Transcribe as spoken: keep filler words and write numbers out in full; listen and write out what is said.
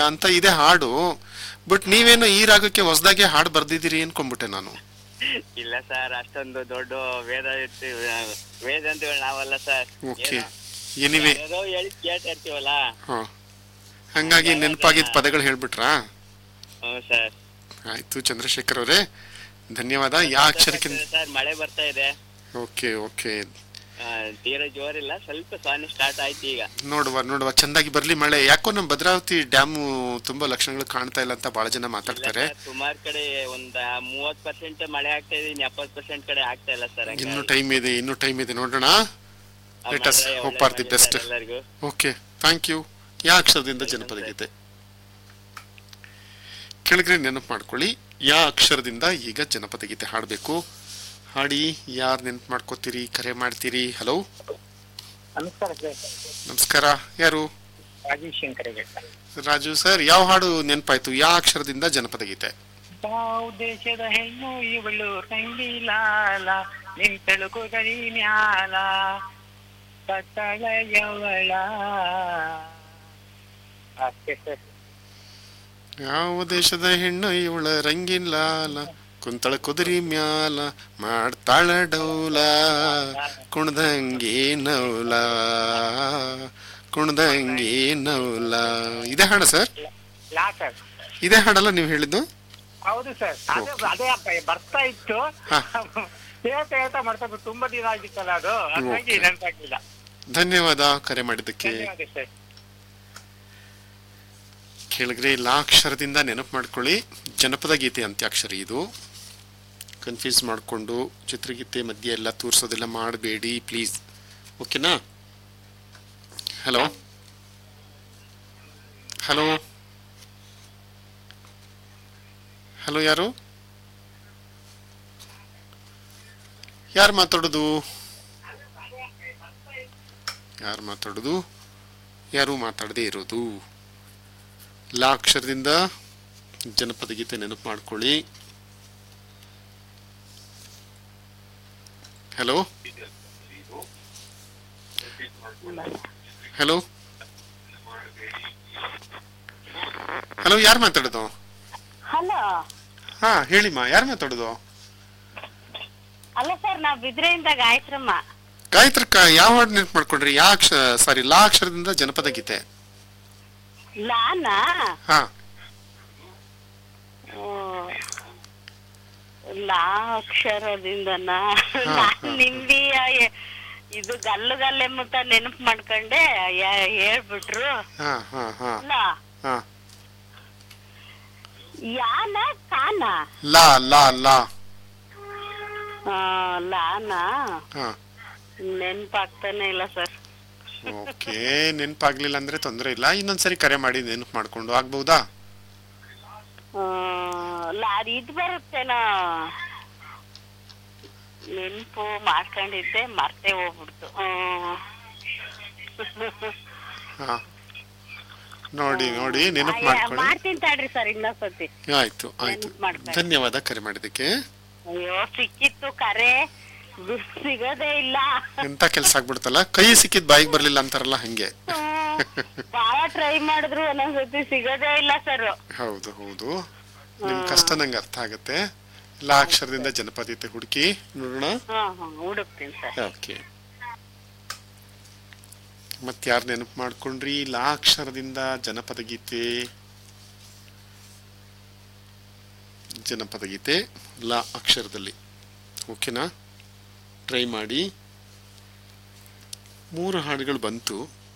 ಅಂತ ಇದೆ ಹಾಡು. ಬಟ್ ನೀವೇನೋ ಈ ರಾಗಕ್ಕೆ ಹೊಸದಾಗಿ ಹಾಡು ಬರ್ದಿದ್ದೀರಿ ಅನ್ಕೊಂಡ್ಬಿಟ್ಟೆ ನಾನು. ಇಲ್ಲ ಸರ್, ಅಷ್ಟೊಂದು ದೊಡ್ಡ ವೇದ ವೇದಾಂತಗಳು ನಾವಲ್ಲ ಸರ್. ಓಕೆ, ಎನಿವೆ ಹೇಳಿ ಕೇಳ್ತಾ ಇರ್ತೀವಲ್ಲ, ಹಂಗಾಗಿ ನೆನಪಾಗಿದ್ದ ಪದಗಳು ಹೇಳ್ಬಿಟ್ರಾ? ಹ್ಞೂ ಸರ್. ಆಯ್ತು ಚಂದ್ರಶೇಖರ್ ಅವರೇ, ಧನ್ಯವಾದ. ಯಾ ಅಕ್ಷರಕ್ಕೆ ಸರ್ ಮಳೆ ಬರ್ತಾ ಇದೆ. ಓಕೆ ಓಕೆ, ತೀರಾ ಜೋರಿಲ್ಲ, ಸ್ವಲ್ಪ ಸಾನಿ ಸ್ಟಾರ್ಟ್ ಆಯ್ತು ಈಗ. ನೋಡುವ ನೋಡುವ, ಚಂದಾಗಿ ಬರ್ಲಿ ಮಳೆ. ಯಾಕೋ ನಮ್ಮ ಭದ್ರಾವತಿ ಡ್ಯಾಮು ತುಂಬಾ ಲಕ್ಷಣಗಳು ಕಾಣ್ತಾ ಇಲ್ಲ ಅಂತ ಬಹಳ ಜನ ಮಾತಾಡ್ತಾರೆ. ಸುಮಾರು ಕಡೆ ಒಂದ್ ಮೂವತ್ ಪರ್ಸೆಂಟ್ ಮಳೆ ಆಗ್ತಾ ಇದೆ, ಇನ್ ಎಪ್ಪತ್ ಪರ್ಸೆಂಟ್ ಕಡೆ ಆಗ್ತಾ ಇಲ್ಲ ಸರ್. ಇನ್ನು ಟೈಮ್ ಇದೆ, ಇನ್ನು ಟೈಮ್ ಇದೆ, ನೋಡೋಣ. Let us hope for the best. Okay, thank you. ಯಾ ಅಕ್ಷರದಿಂದ ಜನಪದ ಗೀತೆ ಕೆಳಗಡೆ ನೆನಪು ಮಾಡ್ಕೊಳ್ಳಿ. ಯಾ ಅಕ್ಷರದಿಂದ ಈಗ ಜನಪದ ಗೀತೆ ಹಾಡಬೇಕು. ಹಾಡಿ. ಯಾರು ನೆನಪು ಮಾಡ್ಕೋತೀರಿ, ಕರೆ ಮಾಡ್ತೀರಿ? ಹಲೋ, ನಮಸ್ಕಾರ. ನಮಸ್ಕಾರ. ಯಾರು? ರಾಜೀವ್ ಶಂಕರ್. ರಾಜು ಸರ್, ಯಾವ ಹಾಡು ನೆನಪಾಯ್ತು? ಯಾ ಅಕ್ಷರದಿಂದ ಜನಪದ ಗೀತೆ? ಯಾವ ದೇಶದ ಹೆಣ್ಣು ಇವಳು ರಂಗಿಲಾಲ, ನಿಂತಳು ಕುದರಿ ಮ್ಯಾಲ ಕತ್ತಳೆಯವಳ. ಅಷ್ಟೇ ಸರ್. ಯಾವ ದೇಶದ ಹೆಣ್ಣು ಇವಳ ರಂಗಿಲಾಲ, ಕುಂತಳ ಕುದುರಿ ಮ್ಯಾಲ ಮಾಡ್ತಾಳ ಡೌಲ, ಕುಣ್ದಂಗೆ ನೌಲ ಕುಣ್ದಂಗೆ ನೌಲ. ಇದೇ ಹಾಡ ಸರ್? ಇದೇ ಹಾಡಲ್ಲ ನೀವು ಹೇಳಿದ್ದು? ಹೌದು ಸರ್, ಅದೇ ಅದೇ ಬರ್ತಾ ಇತ್ತು. ಹೇಳ್ತಾ ಹೇಳ್ತಾ ಮಾಡ್ತಾ ತುಂಬಾ ದಿನ ಆಗಿತ್ತಲ್ಲ ಅದು, ಹಾಗಾಗಿ ನೆನಪಾಗ್ಲಿಲ್ಲ. ಧನ್ಯವಾದ ಕರೆ ಮಾಡಿದ್ದಕ್ಕೆ. ಕೆಳಗಡೆ ಲಾಕ್ಷರದಿಂದ ನೆನಪು ಮಾಡ್ಕೊಳ್ಳಿ. ಜನಪದ ಗೀತೆ ಅಂತ್ಯಾಕ್ಷರಿ ಇದು. ಕನ್ಫ್ಯೂಸ್ ಮಾಡಿಕೊಂಡು ಚಿತ್ರಗೀತೆ ಮಧ್ಯೆ ಎಲ್ಲ ತೋರಿಸೋದೆಲ್ಲ ಮಾಡಬೇಡಿ ಪ್ಲೀಸ್, ಓಕೆನಾ? ಹಲೋ ಹಲೋ ಹಲೋ, ಯಾರು ಯಾರು ಮಾತಾಡೋದು? ಯಾರು ಮಾತಾಡೋದು? ಯಾರು ಮಾತಾಡದೇ ಇರೋದು? ಲಾ ಅಕ್ಷರದಿಂದ ಜನಪದ ಗೀತೆ ನೆನಪು ಮಾಡ್ಕೊಳ್ಳಿ. ಹಲೋ ಹಲೋ ಹಲೋ, ಯಾರು ಮಾತಾಡೋದು? ಹಲೋ, ಹಾ ಹೇಳಿಮ್ಮ, ಯಾರು ಮಾತಾಡೋದು? ಅಲ್ಲ ಸರ್, ನಾವು ಬಿದ್ರೆಯಿಂದ ಗಾಯತ್ರಮ್ಮ. ಗಾಯತ್ರಕ್ಕ ಯಾವ ಹಾಡು ನೆನಪು ಮಾಡ್ಕೊಂಡ್ರಿ? ಯಾ ಅಕ್ಷರ ಸಾರಿ ಲಾ ಅಕ್ಷರದಿಂದ ಜನಪದ ಗೀತೆ. ಲಾನಾ? ಹಾ, ಲಾ ಅಕ್ಷರದಿಂದನಾ? ನಿಂಬಿ ಇದು ಗಲ್ಲು ಗಲ್ಲೆ ಮುತ್ತ ನೆನಪು ಮಾಡ್ಕೊಂಡೆ ಹೇಳ್ಬಿಟ್ರು. ಯಾನ ಕಾನ? ಲಾ ಲಾ ಲಾ ಲಾನಾ? ನೆನಪಾಗ್ತಾನೆ ಇಲ್ಲ ಸರ್. ಓಕೆ, ನೆನಪಾಗ್ಲಿಲ್ಲ ಅಂದ್ರೆ ತೊಂದರೆ ಇಲ್ಲ, ಇನ್ನೊಂದ್ಸರಿ ಕರೆ ಮಾಡಿ ನೆನಪು ಮಾಡ್ಕೊಂಡು ಆಗ್ಬಹುದಾ? ಲಾರಿ ಇದು ಬರುತ್ತೇನೋ, ನೆನಪು ಮಾಡ್ಕೊಂಡಿದ್ದೆ ಮರ್ತೇ ಹೋಗ್ಬಿಡ್ತು. ನೋಡಿ ನೋಡಿ ನೆನಪು ಮಾಡ್ಕೊಳ್ಳಿ. ಮಾಡ್ತೀನಿ ತಡ್ರಿ ಸರ್, ಇನ್ನೊಂದ್ಸತಿ. ಆಯ್ತು ಆಯ್ತು, ಧನ್ಯವಾದ ಕರೆ ಮಾಡಿದ್ದಕ್ಕೆ. ಅಯ್ಯೋ, ಸಿಕ್ಕಿತ್ತು ಕರೆ, ಸಿಗೋದೇ ಇಲ್ಲ. ಎಂತ ಕೆಲ್ಸ ಆಗ್ಬಿಡ್ತಲ್ಲ, ಕೈ ಸಿಕ್ಕಿದ್ ಬಾಯಿಗೆ ಬರ್ಲಿಲ್ಲ ಅಂತಾರಲ್ಲ ಹಂಗೆ. ಬಾಳ ಟ್ರೈ ಮಾಡಿದ್ರು ಒಂದೊಂದ್ಸತಿ ಸಿಗೋದೇ ಇಲ್ಲ ಸರ್. ಹೌದು ಹೌದು, ನಿಮ್ ಕಷ್ಟ ನಂಗೆ ಅರ್ಥ ಆಗತ್ತೆ. ಲಾ ಅಕ್ಷರದಿಂದ ಜನಪದ ಗೀತೆ ಹುಡುಕಿ ನೋಡೋಣ. ಹುಡುಕ್ತೀನಿ ಸರ್. ಓಕೆ, ಮತ್ ಯಾರು ನೆನಪು ಮಾಡ್ಕೊಂಡ್ರಿ? ಲಾ ಅಕ್ಷರದಿಂದ ಜನಪದ ಗೀತೆ. ಜನಪದ ಗೀತೆ ಲಾ ಅಕ್ಷರದಲ್ಲಿ, ಓಕೆನಾ? ಟ್ರೈ ಮಾಡಿ. ಮೂರು ಹಾಡುಗಳು ಬಂತು.